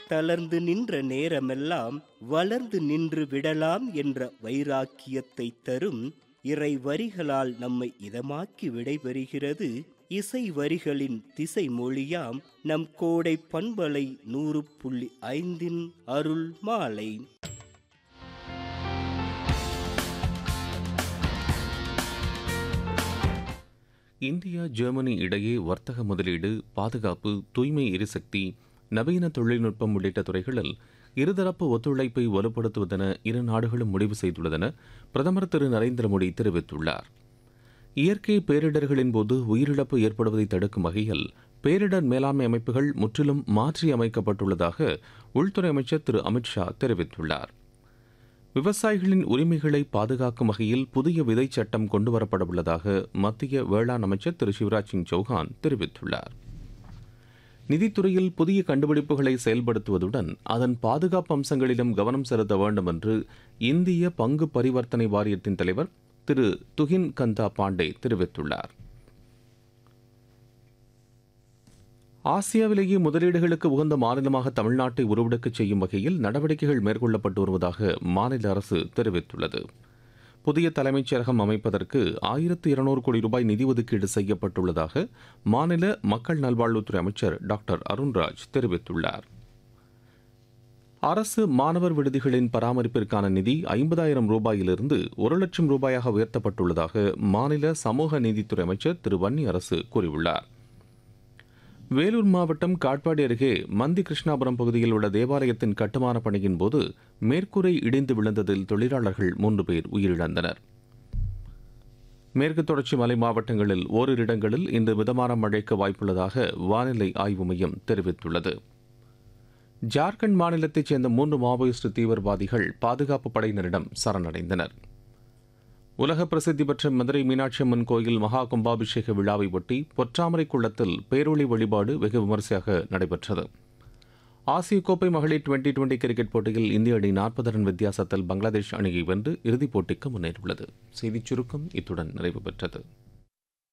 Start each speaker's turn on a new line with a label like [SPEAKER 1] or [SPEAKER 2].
[SPEAKER 1] தளர்ந்து நின்ற நேரமெல்லாம் வளர்ந்து நின்று விடலாம் என்ற வைராக்கியத்தை தரும் இறை வரிகளால் நம்மை இதமாக்கி விடைபெறுகிறது இசை வரிகளின் திசை மொழியாம் நம் கோடை பண்பலை 100.5 அருள் மாலை.
[SPEAKER 2] இந்தியா ஜெர்மனி இடையே வர்த்தக முதலீடு, பாதுகாப்பு, தூய்மை எரிசக்தி, நவீன தொழில்நுட்பம் உள்ளிட்ட துறைகளில் இருதரப்பு ஒத்துழைப்பை வலுப்படுத்துவதென இரு நாடுகளும் முடிவு செய்துள்ளதென பிரதமர் திரு நரேந்திர மோடி தெரிவித்துள்ளார். இயற்கை பேரிடர்களின் போது உயிரிழப்பு ஏற்படுவதை தடுக்கும் வகையில் பேரிடர் மேலாண்மை அமைப்புகள் முற்றிலும் மாற்றி அமைக்கப்பட்டுள்ளதாக உள்துறை அமைச்சர் திரு அமித்ஷா தெரிவித்துள்ளார். விவசாயிகளின் உரிமைகளை பாதுகாக்கும் வகையில் புதிய விதை சட்டம் கொண்டுவரப்பட உள்ளதாக மத்திய வேளாண் அமைச்சர் திரு சிவராஜ் சிங் சௌஹான் தெரிவித்துள்ளார். நிதித்துறையில் புதிய கண்டுபிடிப்புகளை செயல்படுத்துவதுடன் அதன் பாதுகாப்பு அம்சங்களிலும் கவனம் செலுத்த வேண்டும் என்று இந்திய பங்கு பரிவர்த்தனை வாரியத்தின் தலைவர் திரு துகின் கந்தா பாண்டே தெரிவித்துள்ளார். ஆசியாவிலேயே முதலீடுகளுக்கு உகந்த மாநிலமாக தமிழ்நாட்டை உருவெடுக்கச் செய்யும் வகையில் நடவடிக்கைகள் மேற்கொள்ளப்பட்டு வருவதாக மாநில அரசு தெரிவித்துள்ளது. புதிய தலைமைச் செயலகம் அமைப்பதற்கு 1200 கோடி ரூபாய் நிதி ஒதுக்கீடு செய்யப்பட்டுள்ளதாக மாநில மக்கள் நல்வாழ்வுத்துறை அமைச்சர் டாக்டர் அருண்ராஜ் தெரிவித்துள்ளார். அரசு மாணவர் விடுதிகளின் பராமரிப்பிற்கான நிதி 50,000 ரூபாயிலிருந்து 1,00,000 ரூபாயாக உயர்த்தப்பட்டுள்ளதாக மாநில சமூக நீதித்துறை அமைச்சர் திரு வன்னியரசு கூறியுள்ளார். வேலூர் மாவட்டம் காட்பாடி அருகே மந்தி கிருஷ்ணாபுரம் பகுதியில் உள்ள தேவாலயத்தின் கட்டுமான பணியின் போது மேற்கூரை இடிந்து விழுந்ததில் தொழிலாளர்கள் 3 பேர் உயிரிழந்தனர். மேற்கு தொடர்ச்சி மலை மாவட்டங்களில் ஓரிரு இடங்களில் இன்று மிதமான மழைக்கு வாய்ப்புள்ளதாக வானிலை ஆய்வு மையம் தெரிவித்துள்ளது. ஜார்க்கண்ட் மாநிலத்தைச் சேர்ந்த 3 மாவோயிஸ்ட் தீவிரவாதிகள் பாதுகாப்பு படையினரிடம் சரணடைந்தனர். உலக பிரசித்தி பெற்ற மதுரை மீனாட்சி அம்மன் கோயில் மகா கும்பாபிஷேக விழாவை ஒட்டி பொற்றாமரை குளத்தில் பேரொளி வழிபாடு வெகு விமரிசையாக நடைபெற்றது. ஆசிய கோப்பை மகளிர் 2020 கிரிக்கெட் போட்டியில் இந்திய அணி 40 ரன் வித்தியாசத்தில் பங்களாதேஷ் அணியை வென்று இறுதிப் போட்டிக்கு முன்னேறியுள்ளது. செய்திச் சுருக்கம் இத்துடன் நிறைவு பெற்றது.